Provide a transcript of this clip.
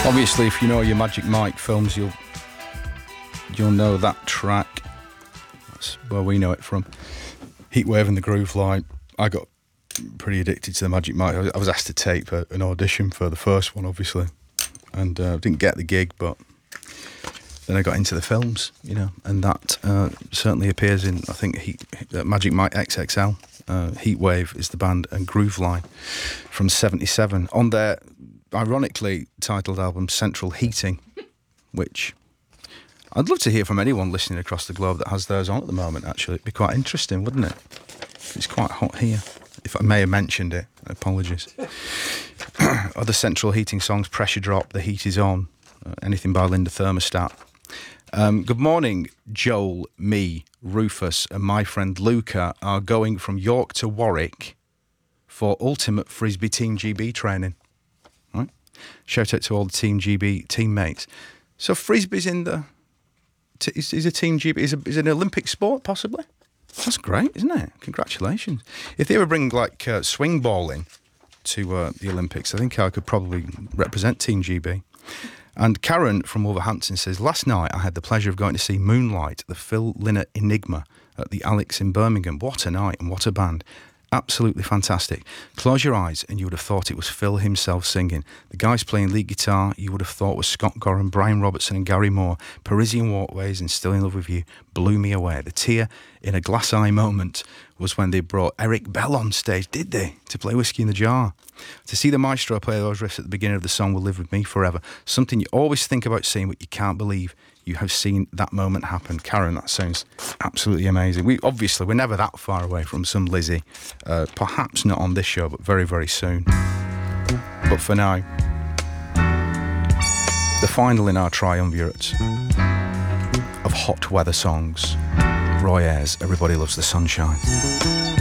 Obviously, if you know your Magic Mike films, you'll know that track. That's where we know it from. Heatwave and the Groove Line. I got pretty addicted to the Magic Mike. I was asked to tape an audition for the first one, obviously, and didn't get the gig, but then I got into the films, and that certainly appears in, I think, Magic Mike XXL. Heatwave is the band, and Groove Line from '77 on their ironically titled album Central Heating, which I'd love to hear from anyone listening across the globe that has theirs on at the moment. Actually, it'd be quite interesting, wouldn't it? It's quite hot here. If I may have mentioned it, apologies. Other Central Heating songs: Pressure Drop, The Heat Is On, anything by Linda Thermostat. Good morning, Joel, me, Rufus and my friend Luca are going from York to Warwick for Ultimate Frisbee Team GB training. Right? Shout out to all the Team GB teammates. So Frisbee's in the... Is a Team GB... Is it an Olympic sport, possibly? That's great, isn't it? Congratulations. If they ever bring, swing bowling to the Olympics, I think I could probably represent Team GB. And Karen from Wolverhampton says, last night I had the pleasure of going to see Moonlight, the Phil Lynott Enigma at the Alex in Birmingham. What a night and what a band. Absolutely fantastic. Close your eyes and you would have thought it was Phil himself singing. The guys playing lead guitar you would have thought was Scott Gorham, Brian Robertson and Gary Moore. Parisian Walkways and Still in Love with You blew me away. The tear in a glass eye moment was when they brought Eric Bell on stage, did they, to play Whiskey in the Jar. To see the maestro play those riffs at the beginning of the song will live with me forever. Something you always think about seeing, but you can't believe you have seen that moment happen. Karen, that sounds absolutely amazing. We're never that far away from some Lizzie. Perhaps not on this show, but very, very soon. But for now, the final in our triumvirate of hot weather songs. Roy Ayers, Everybody Loves the Sunshine.